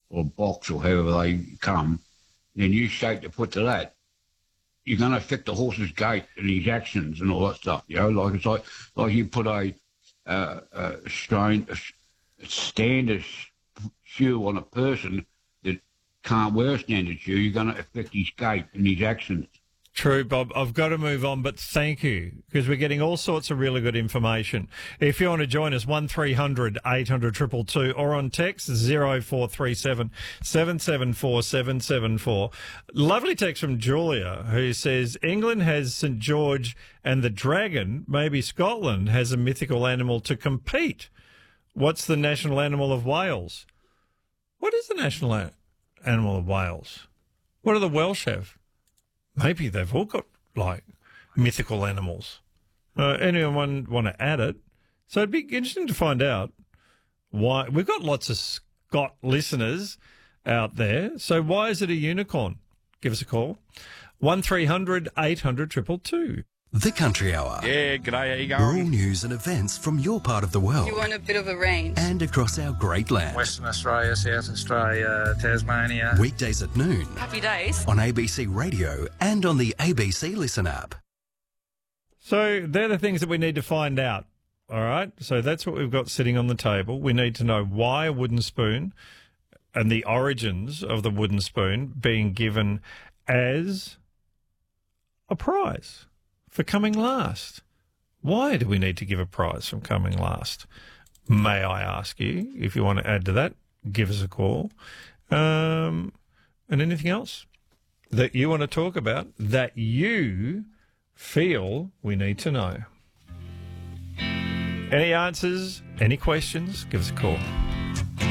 or box or however they come, then you shake the foot to that, you're going to affect the horse's gait and his actions and all that stuff. Like it's like you put a standard shoe on a person that can't wear a standard shoe, you're going to affect his gait and his actions. True, Bob. I've got to move on, but thank you, because we're getting all sorts of really good information. If you want to join us, 1300 800 222 or on text 0437 774 774. Lovely text from Julia, who says, England has St George and the Dragon. Maybe Scotland has a mythical animal to compete. What's the national animal of Wales? What is the national animal of Wales? What do the Welsh have? Maybe they've all got, like, mythical animals. Anyone want to add it? So it'd be interesting to find out why. We've got lots of Scott listeners out there. So why is it a unicorn? Give us a call. 1300 800 222. The Country Hour. Yeah, g'day, how you All going? news and events from your part of the world. You want a bit of a range. And across our great land. Western Australia, South Australia, Tasmania. Weekdays at noon. Happy days. On ABC Radio and on the ABC Listen app. So they're the things that we need to find out, all right? So that's what we've got sitting on the table. We need to know why a wooden spoon and the origins of the wooden spoon being given as a prize for coming last. Why do we need to give a prize for coming last? May I ask you, if you want to add to that, give us a call. And anything else that you want to talk about that you feel we need to know? Any answers, any questions, give us a call.